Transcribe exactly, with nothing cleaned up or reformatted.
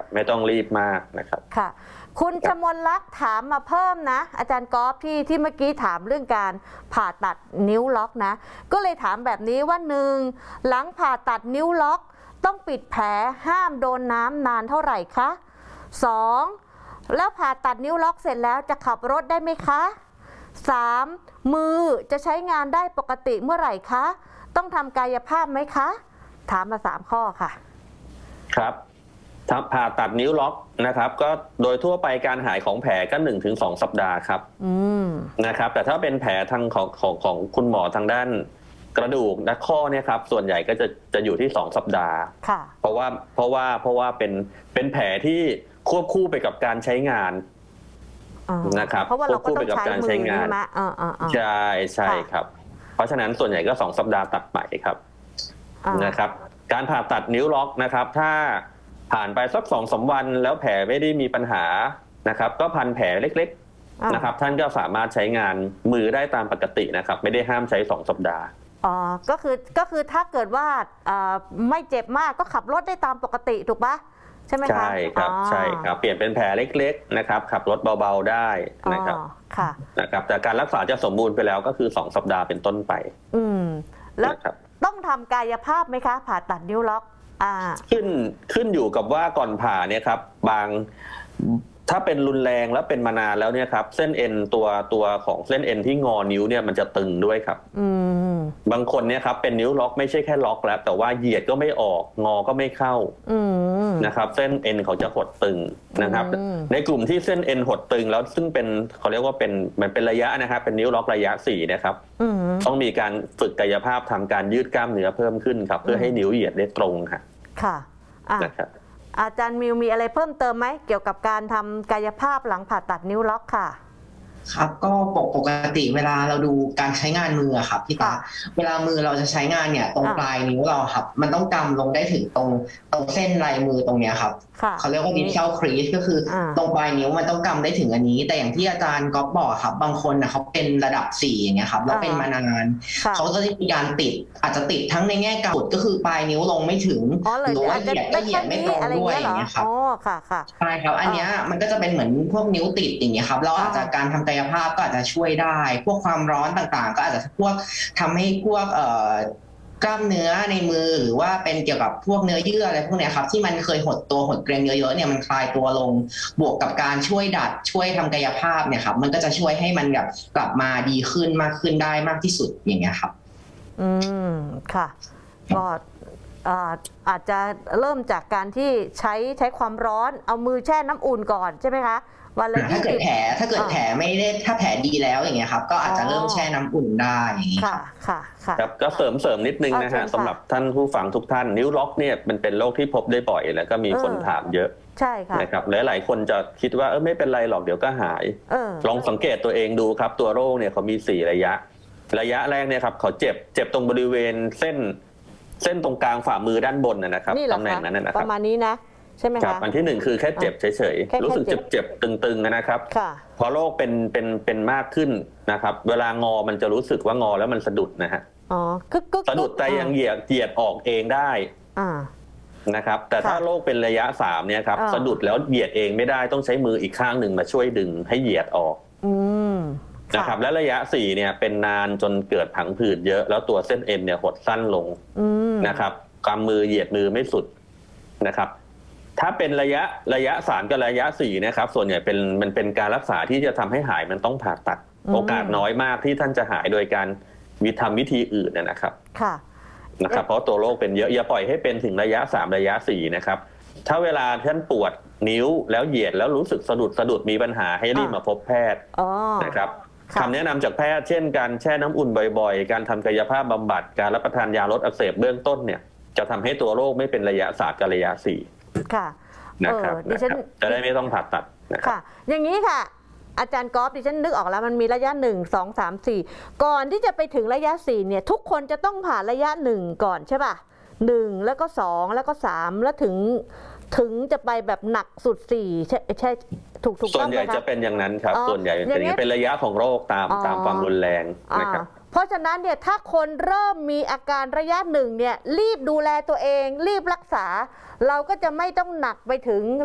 ไม่ต้องรีบมากนะครับค่ะคุณชมลลักษณ์ถามมาเพิ่มนะอาจารย์กอล์ฟที่ที่เมื่อกี้ถามเรื่องการผ่าตัดนิ้วล็อกนะก็เลยถามแบบนี้ว่าหนึ่งหลังผ่าตัดนิ้วล็อกต้องปิดแผลห้ามโดนน้ำนานเท่าไหร่คะสองแล้วผ่าตัดนิ้วล็อกเสร็จแล้วจะขับรถได้ไหมคะสามมือจะใช้งานได้ปกติเมื่อไหร่คะต้องทำกายภาพไหมคะถามมาสามข้อค่ะครับผ่าตัดนิ้วล็อกนะครับก็โดยทั่วไปการหายของแผลก็หนึ่งถึงสองสัปดาห์ครับนะครับแต่ถ้าเป็นแผลทางของของของคุณหมอทางด้านกระดูกและข้อเนี่ยครับส่วนใหญ่ก็จะจะอยู่ที่สองสัปดาห์เพราะว่าเพราะว่าเพราะว่าเป็นเป็นแผลที่ควบคู่ไปกับการใช้งานนะครับควบคู่ไปกับการใช้งานใช่ใช่ครับเพราะฉะนั้นส่วนใหญ่ก็สองสัปดาห์ตัดไปครับนะครับการผ่าตัดนิ้วล็อกนะครับถ้าผ่านไปสักสองสามวันแล้วแผลไม่ได้มีปัญหานะครับก็พันแผลเล็กๆนะครับท่านก็สามารถใช้งานมือได้ตามปกตินะครับไม่ได้ห้ามใช้สองสัปดาห์อ๋อก็คือก็คือถ้าเกิดว่าไม่เจ็บมากก็ขับรถได้ตามปกติถูกปะใช่ไหมคะใช่ครับใช่ครับเปลี่ยนเป็นแผลเล็กๆนะครับขับรถเบาๆได้นะครับค่ะนะครับแต่การรักษาจะสมบูรณ์ไปแล้วก็คือสองสัปดาห์เป็นต้นไปอืมแล้วต้องทำกายภาพไหมคะผ่าตัดนิ้วล็อกขึ้นขึ้นอยู่กับว่าก่อนผ่าเนี่ยครับบางถ้าเป็นรุนแรงแล้วเป็นมานานแล้วเนี่ยครับเส้นเอ็นตัวตัวของเส้นเอ็นที่งอนิ้วเนี่ยมันจะตึงด้วยครับบางคนเนี่ยครับเป็นนิ้วล็อกไม่ใช่แค่ล็อกแล้วแต่ว่าเหยียดก็ไม่ออกงอก็ไม่เข้านะครับเส้นเอ็นเขาจะหดตึงนะครับในกลุ่มที่เส้นเอ็นหดตึงแล้วซึ่งเป็นเขาเรียกว่าเป็นมันเป็นระยะนะครับเป็นนิ้วล็อกระยะสี่นะครับต้องมีการฝึกกายภาพทำการยืดกล้ามเนื้อเพิ่มขึ้นครับเพื่อให้นิ้วเหยียดได้ตรงค่ะค่ะนะครับอาจารย์มิวมีอะไรเพิ่มเติมไหมเกี่ยวกับการทำกายภาพหลังผ่าตัดนิ้วล็อกค่ะครับก็ปกติเวลาเราดูการใช้งานมือครับพี่ตาเวลามือเราจะใช้งานเนี่ยตรงปลายนิ้วเราครับมันต้องกำลงได้ถึงตรงตรงเส้นลายมือตรงเนี้ยครับเขาเรียกว่า medial crease ก็คือตรงปลายนิ้วมันต้องกำได้ถึงอันนี้แต่อย่างที่อาจารย์ก๊อฟบอกครับบางคนนะเขาเป็นระดับสี่อย่างเงี้ยครับแล้วเป็นมานานเขาก็จะมีการติดอาจจะติดทั้งในแง่กำก็คือปลายนิ้วลงไม่ถึงหรือว่าเหยียดก็เหยียดไม่ตรงด้วยอย่างเงี้ยครับอ๋อค่ะค่ะใช่ครับอันเนี้ยมันก็จะเป็นเหมือนพวกนิ้วติดอย่างเงี้ยครับเราอาจจะการทำกายภาพก็อาจจะช่วยได้พวกความร้อนต่างๆก็อาจจะพวกทำให้พวกเอ่อกล้ามเนื้อในมือหรือว่าเป็นเกี่ยวกับพวกเนื้อเยื่ออะไรพวกนี้ครับที่มันเคยหดตัวหดเกร็งเยอะๆเนี่ยมันคลายตัวลงบวกกับการช่วยดัดช่วยทำกายภาพเนี่ยครับมันก็จะช่วยให้มันแบบกลับมาดีขึ้นมากขึ้นได้มากที่สุดอย่างเงี้ยครับอืมค่ะก็อาจจะเริ่มจากการที่ใช้ใช้ความร้อนเอามือแช่น้ำอุ่นก่อนใช่ไหมคะถ้าเกิดแผลถ้าเกิดแผลไม่ได้ถ้าแผลดีแล้วอย่างเงี้ยครับก็อาจจะเริ่มแช่น้ำอุ่นได้อย่างงี้ค่ะค่ะค่ะครับก็เสริมเสริมนิดนึงนะฮะสำหรับท่านผู้ฟังทุกท่านนิ้วล็อกเนี่ยมันเป็นโรคที่พบได้บ่อยแล้วก็มีคนถามเยอะใช่ค่ะนะครับหลายหลายคนจะคิดว่าเออไม่เป็นไรหรอกเดี๋ยวก็หายลองสังเกตตัวเองดูครับตัวโรคเนี่ยเขามีสี่ระยะระยะแรกเนี่ยครับเขาเจ็บเจ็บตรงบริเวณเส้นเส้นตรงกลางฝ่ามือด้านบนนะครับตำแหน่งนั้นนะครับประมาณนี้นะใช่ไหมคะอันที่หนึ่งคือแค่เจ็บเฉยๆรู้สึกเจ็บๆตึงๆนะครับพอโรคเป็นเป็นเป็นมากขึ้นนะครับเวลางอมันจะรู้สึกว่างอแล้วมันสะดุดนะฮะอ๋อสะดุดแต่ยังเหยียดเหยียดออกเองได้นะครับแต่ถ้าโรคเป็นระยะสามเนี่ยครับสะดุดแล้วเหยียดเองไม่ได้ต้องใช้มืออีกข้างหนึ่งมาช่วยดึงให้เหยียดออกนะครับและระยะสี่เนี่ยเป็นนานจนเกิดผังผืดเยอะแล้วตัวเส้นเอ็นเนี่ยหดสั้นลงนะครับกำมือเหยียดมือไม่สุดนะครับถ้าเป็นระยะระยะสามกับระยะสี่นะครับส่วนใหญ่เป็นมันเป็นการรักษาที่จะทำให้หายมันต้องผ่าตัดโอกาสน้อยมากที่ท่านจะหายโดยการวิธีวิธีอื่นนะครับค่ะนะครับเพราะตัวโรคเป็นเยอะอย่าปล่อยให้เป็นถึงระยะสามระยะสี่นะครับถ้าเวลาท่านปวดนิ้วแล้วเหยียดแล้วรู้สึกสะดุดสะดุดมีปัญหาให้รีบมาพบแพทย์นะครับคำแนะนำจากแพทย์เช่นการแช่น้ำอุ่นบ่อยๆการทำกายภาพบำบัดการรับประทานยาลดอักเสบเบื้องต้นเนี่ยจะทำให้ตัวโรคไม่เป็นระยะสามกับระยะสี่ค่ะนะครับจะได้ไม่ต้องผ่าตัดค่ะอย่างนี้ค่ะอาจารย์กอล์ฟดิฉันนึกออกแล้วมันมีระยะหนึ่งสองสามสี่ก่อนที่จะไปถึงระยะสี่เนี่ยทุกคนจะต้องผ่านระยะหนึ่งก่อนใช่ป่ะหนึ่งแล้วก็สองแล้วก็สามแล้วถึงถึงจะไปแบบหนักสุดสี่ใช่ใช่ถูกถูกส่วนใหญ่จะเป็นอย่างนั้นครับส่วนใหญ่เป็นเป็นระยะของโรคตามตามความรุนแรงนะครับเพราะฉะนั้นเนี่ยถ้าคนเริ่มมีอาการระยะหนึ่งเนี่ยรีบดูแลตัวเองรีบรักษาเราก็จะไม่ต้องหนักไปถึง